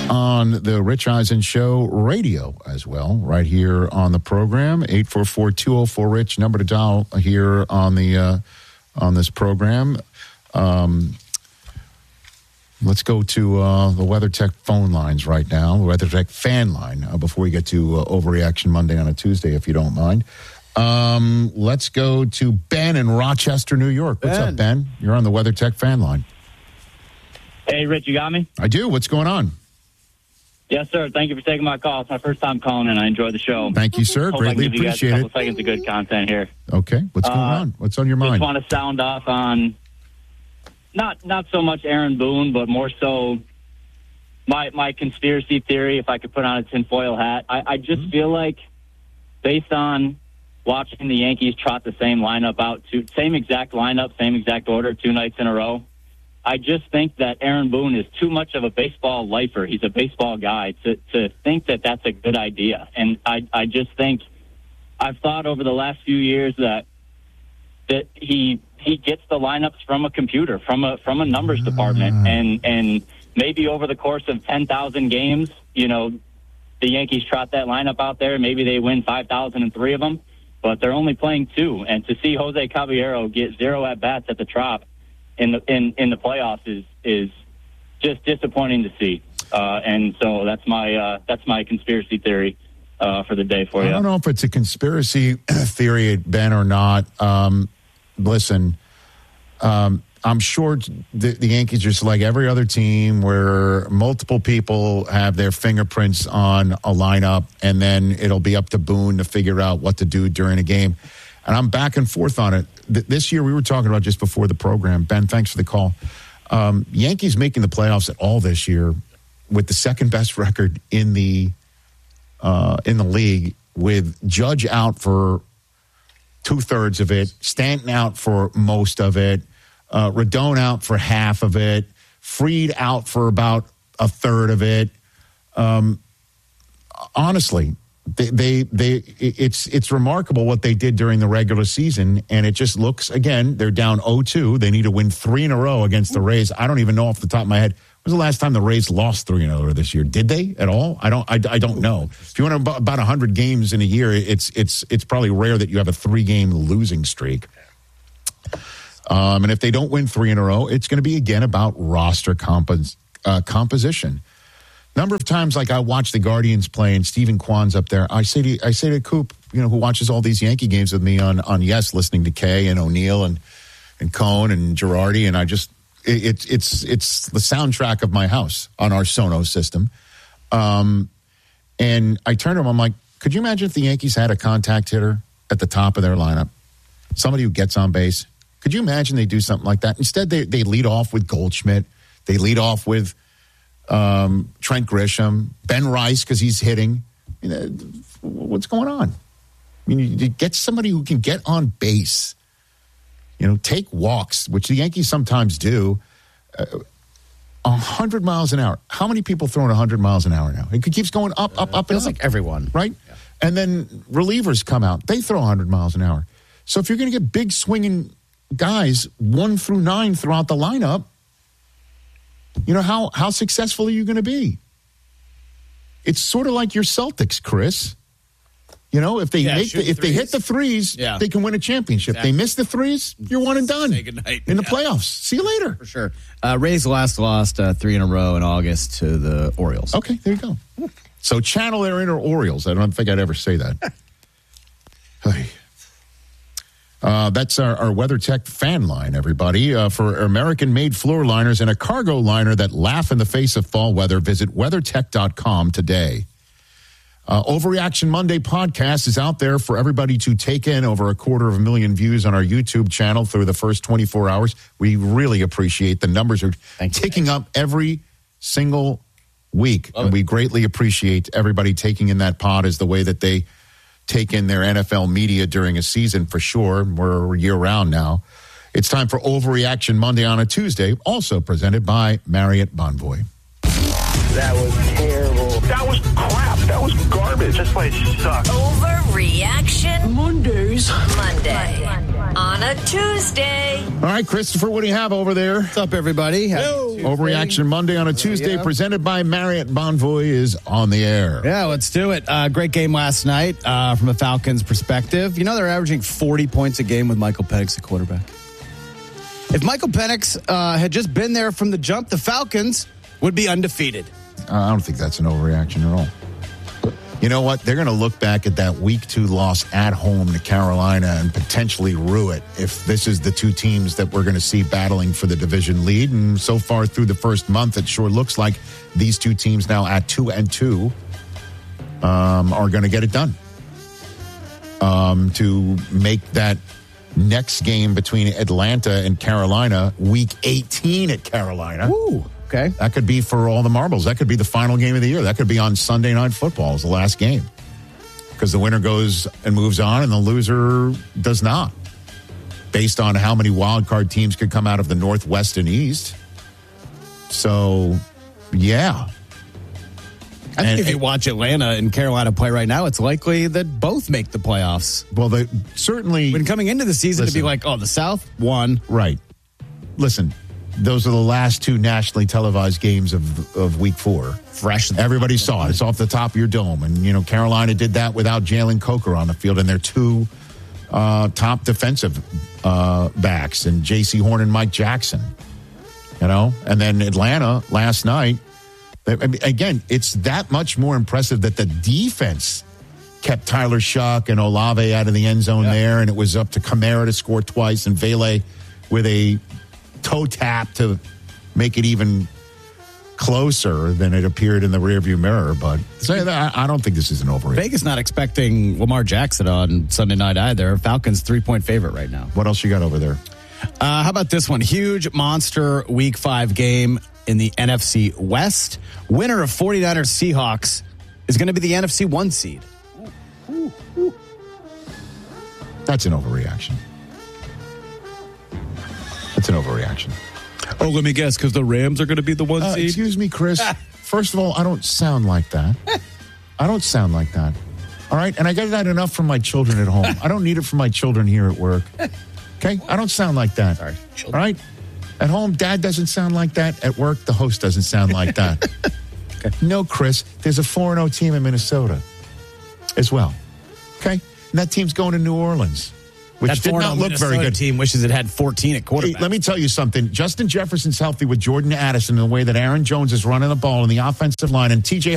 on the Rich Eisen Show radio as well, right here on the program. 844-204-RICH, number to dial here on the on this program. Let's go to the WeatherTech phone lines right now, the WeatherTech fan line, before we get to Overreaction Monday on a Tuesday, if you don't mind. Let's go to Ben in Rochester, New York. What's up, Ben? You're on the WeatherTech fan line. Hey, Rich, you got me? I do. What's going on? Yes, sir. Thank you for taking my call. It's my first time calling, and I enjoy the show. Thank you, sir. Hope Greatly I can give appreciate you guys a it. couple seconds of good content here. Okay. What's going on? What's on your mind? Just want to sound off on not so much Aaron Boone, but more so my conspiracy theory, if I could put on a tinfoil hat. I just feel like, based on watching the Yankees trot the same lineup out, same exact lineup, same exact order 2 nights in a row, I just think that Aaron Boone is too much of a baseball lifer. He's a baseball guy to think that that's a good idea. And I just think I've thought over the last few years that he gets the lineups from a computer, from a numbers department, and maybe over the course of 10,000 games, you know, the Yankees trot that lineup out there. Maybe they win 5,003 of them, but they're only playing 2. And to see Jose Caballero get 0 at bats at the Trop in the playoffs is just disappointing to see. And so that's my conspiracy theory for the day for you. I don't know if it's a conspiracy theory, Ben, or not. Listen, I'm sure the Yankees are just like every other team where multiple people have their fingerprints on a lineup, and then it'll be up to Boone to figure out what to do during a game. And I'm back and forth on it. This year, we were talking about just before the program. Ben, thanks for the call. Yankees making the playoffs at all this year with the second best record in the league, with Judge out for 2/3 of it, Stanton out for most of it, Rodon out for half of it, Fried out for about 1/3 of it. Honestly, it's remarkable what they did during the regular season, and it just looks, again, they're down 0-2. They need to win 3 in a row against the Rays. I don't even know off the top of my head, when was the last time the Rays lost 3 in a row this year? Did they at all? I don't know. If you want about 100 games in a year, it's probably rare that you have a 3-game losing streak. And if they don't win 3 in a row, it's going to be again about roster composition. Number of times, like I watch the Guardians play and Stephen Kwan's up there, I say to Coop, you know, who watches all these Yankee games with me on Yes, listening to Kay and O'Neill and Cohn and Girardi, and I just it's the soundtrack of my house on our Sonos system. And I turn to him, I'm like, could you imagine if the Yankees had a contact hitter at the top of their lineup, somebody who gets on base? Could you imagine they do something like that? Instead, they lead off with Goldschmidt. They lead off with Trent Grisham, Ben Rice, because he's hitting. You know, what's going on? I mean, you get somebody who can get on base, you know, take walks, which the Yankees sometimes do. 100 miles an hour. How many people throwing 100 miles an hour now? It keeps going up, and up. Feels like everyone. Right? Yeah. And then relievers come out. They throw 100 miles an hour. So if you're going to get big swinging guys 1 through 9 throughout the lineup, you know, how successful are you going to be? It's sort of like your Celtics, Chris. You know, if they they hit the threes, they can win a championship. Exactly. They miss the threes, you're one and done. Say goodnight. In the playoffs. See you later. For sure. Rays lost 3 in a row in August to the Orioles. Okay, there you go. So channel their inner Orioles. I don't think I'd ever say that. Hey. That's our WeatherTech fan line, everybody. For American-made floor liners and a cargo liner that laugh in the face of fall weather, visit WeatherTech.com today. Overreaction Monday podcast is out there for everybody to take in. Over 250,000 views on our YouTube channel through the first 24 hours. We really appreciate the numbers are ticking up every single week. And we greatly appreciate everybody taking in that pod as the way that they take in their NFL media during a season, for sure. We're year-round now. It's time for Overreaction Monday on a Tuesday, also presented by Marriott Bonvoy. That was terrible. That was crap. That was garbage. This place sucks. Overreaction Monday on a Tuesday. All right, Christopher, what do you have over there? What's up, everybody? Overreaction Monday on a Tuesday, yeah. presented by Marriott Bonvoy, is on the air. Yeah, let's do it. Great game last night from a Falcons perspective. You know, they're averaging 40 points a game with Michael Penix at quarterback. If Michael Penix had just been there from the jump, the Falcons would be undefeated. I don't think that's an overreaction at all. You know what? They're going to look back at that Week 2 loss at home to Carolina and potentially rue it if this is the two teams that we're going to see battling for the division lead. And so far through the first month, it sure looks like these two teams now at 2-2 are going to get it done to make that next game between Atlanta and Carolina, Week 18 at Carolina. Ooh, okay. That could be for all the marbles. That could be the final game of the year. That could be on Sunday Night Football as the last game. Because the winner goes and moves on and the loser does not. Based on how many wild card teams could come out of the Northwest and East. So, yeah. I think if you watch Atlanta and Carolina play right now, it's likely that both make the playoffs. Well, they certainly... When coming into the season, to be like, oh, the South won. Right. Listen, those are the last two nationally televised games of Week 4. Fresh. Everybody saw it. It's off the top of your dome. And, you know, Carolina did that without Jalen Coker on the field and their two top defensive backs, and J.C. Horn and Mike Jackson. You know? And then Atlanta last night, again, it's that much more impressive that the defense kept Tyler Shuck and Olave out of the end zone there, and it was up to Kamara to score twice and Vele with a toe tap to make it even closer than it appeared in the rearview mirror. But I don't think this is an overreaction. Vegas not expecting Lamar Jackson on Sunday night either. Falcons 3-point favorite right now. What else you got over there? How about this one? Huge monster Week 5 game in the NFC West. Winner of 49ers Seahawks is going to be the NFC 1 seed. That's an overreaction. That's an overreaction. Oh, let me guess, because the Rams are going to be the 1 seed? Excuse me, Chris. First of all, I don't sound like that. I don't sound like that. All right? And I get that enough from my children at home. I don't need it from my children here at work. Okay? I don't sound like that. Sorry. All right? At home, Dad doesn't sound like that. At work, the host doesn't sound like that. Okay. No, Chris, there's a 4-0 team in Minnesota as well. Okay? And that team's going to New Orleans, which that did not look Minnesota very good. Team wishes it had 14 at quarterback. Hey, let me tell you something. Justin Jefferson's healthy with Jordan Addison in the way that Aaron Jones is running the ball in the offensive line, and T.J.